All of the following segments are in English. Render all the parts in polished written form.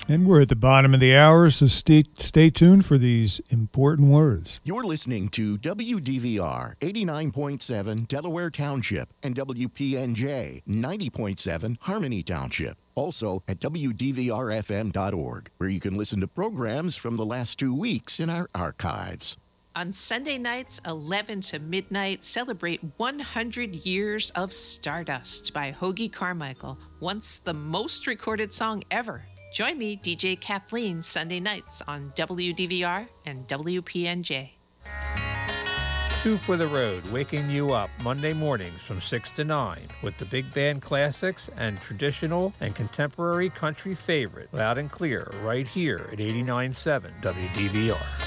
And we're at the bottom of the hour, so stay tuned for these important words. You're listening to WDVR 89.7 Delaware Township and WPNJ 90.7 Harmony Township. Also at WDVRFM.org, where you can listen to programs from the last 2 weeks in our archives. On Sunday nights, 11 to midnight, celebrate 100 Years of Stardust by Hoagie Carmichael, once the most recorded song ever. Join me, DJ Kathleen, Sunday nights on WDVR and WPNJ. Two for the Road, waking you up Monday mornings from 6 to 9 with the big band classics and traditional and contemporary country favorite, loud and clear, right here at 89.7 WDVR.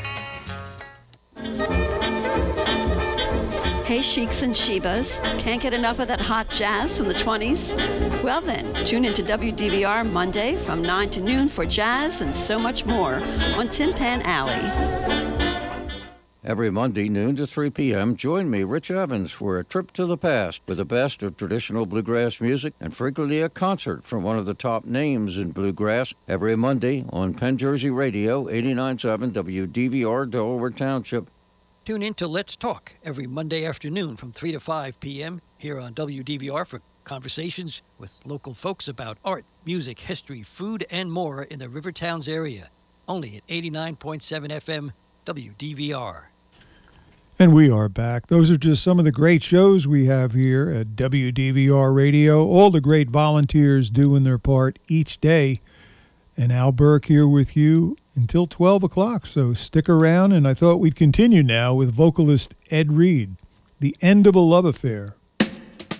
Hey, Sheiks and Shebas, can't get enough of that hot jazz from the 20s? Well then, tune into WDVR Monday from 9 to noon for jazz and so much more on Tin Pan Alley. Every Monday, noon to 3 p.m., join me, Rich Evans, for a trip to the past with the best of traditional bluegrass music and frequently a concert from one of the top names in bluegrass every Monday on Penn Jersey Radio, 89.7 WDVR, Delaware Township. Tune in to Let's Talk every Monday afternoon from 3 to 5 p.m. here on WDVR for conversations with local folks about art, music, history, food, and more in the River Towns area. Only at 89.7 FM WDVR. And we are back. Those are just some of the great shows we have here at WDVR Radio. All the great volunteers doing their part each day. And Al Burke here with you until 12 o'clock, so stick around. And I thought we'd continue now with vocalist Ed Reed, The End of a Love Affair.